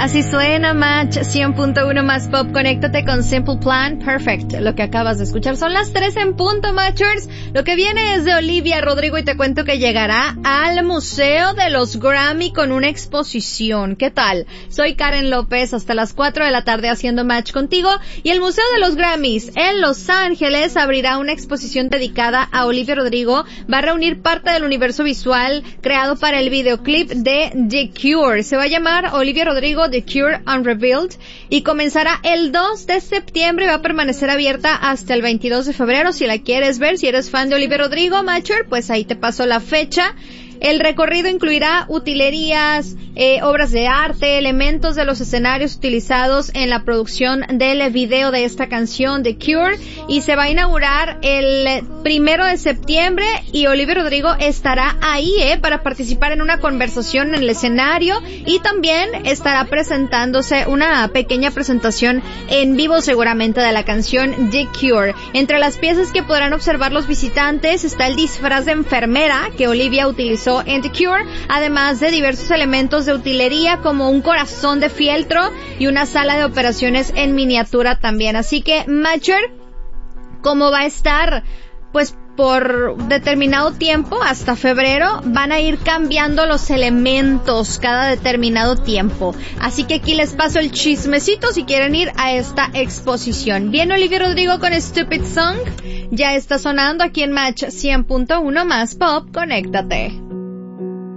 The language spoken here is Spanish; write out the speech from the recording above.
Así suena Match 100.1 más pop. Conéctate con Simple Plan. Perfect. Lo que acabas de escuchar son las 3 en punto, Matchers. Lo que viene es de Olivia Rodrigo y te cuento que llegará al Museo de los Grammy con una exposición. ¿Qué tal? Soy Karen López, hasta las 4 de la tarde haciendo Match contigo. Y el Museo de los Grammys en Los Ángeles abrirá una exposición dedicada a Olivia Rodrigo. Va a reunir parte del universo visual creado para el videoclip de The Cure. Se va a llamar Olivia Rodrigo The Cure Unrevealed y comenzará el 2 de septiembre y va a permanecer abierta hasta el 22 de febrero. Si la quieres ver, si eres fan de Olivia Rodrigo, Matcher, pues ahí te paso la fecha. El recorrido incluirá utilerías, obras de arte, elementos de los escenarios utilizados en la producción del video de esta canción, The Cure, y se va a inaugurar el 1 de septiembre y Olivia Rodrigo estará ahí, para participar en una conversación en el escenario y también estará presentándose una pequeña presentación en vivo seguramente de la canción The Cure. Entre las piezas que podrán observar los visitantes está el disfraz de enfermera que Olivia utilizó en The Cure, además de diversos elementos de utilería como un corazón de fieltro y una sala de operaciones en miniatura también. Así que, Matcher, como va a estar, pues, por determinado tiempo, hasta febrero, van a ir cambiando los elementos cada determinado tiempo. Así que aquí les paso el chismecito si quieren ir a esta exposición. Bien, Olivia Rodrigo con Stupid Song. Ya está sonando aquí en Match 100.1 más pop. Conéctate.